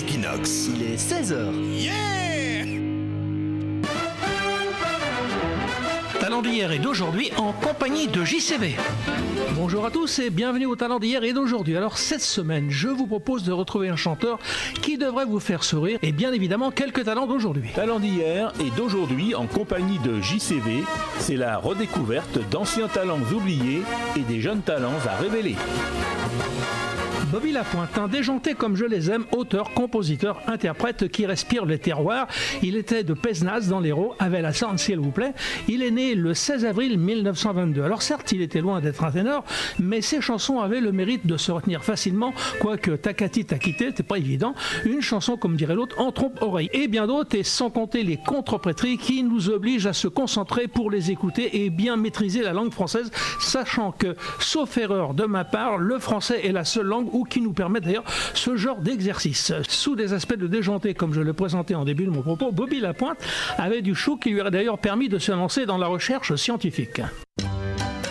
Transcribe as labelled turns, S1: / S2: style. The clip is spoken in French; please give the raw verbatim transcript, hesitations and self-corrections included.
S1: Equinox.
S2: Il est seize heures.
S1: Yeah!
S3: Talent d'hier et d'aujourd'hui en compagnie de J C V. Bonjour à tous et bienvenue au Talent d'hier et d'aujourd'hui. Alors cette semaine, je vous propose de retrouver un chanteur qui devrait vous faire sourire et bien évidemment quelques talents d'aujourd'hui.
S4: Talent d'hier et d'aujourd'hui en compagnie de J C V, c'est la redécouverte d'anciens talents oubliés et des jeunes talents à révéler.
S3: Bobby Lapointe, un déjanté comme je les aime, auteur, compositeur, interprète qui respire les terroirs. Il était de Pézenas dans l'Hérault, avait la sorte s'il vous plaît. Il est né le seize avril mille neuf cent vingt-deux. Alors certes, il était loin d'être un ténor, mais ses chansons avaient le mérite de se retenir facilement, quoique Takati Takité, c'était pas évident. Une chanson, comme dirait l'autre, en trompe-oreille. Et bien d'autres, et sans compter les contreprétries qui nous obligent à se concentrer pour les écouter et bien maîtriser la langue française, sachant que, sauf erreur de ma part, le français est la seule langue où qui nous permet d'ailleurs ce genre d'exercice. Sous des aspects de déjanté, comme je le présentais en début de mon propos, Bobby Lapointe avait du chou qui lui aurait d'ailleurs permis de se lancer dans la recherche scientifique.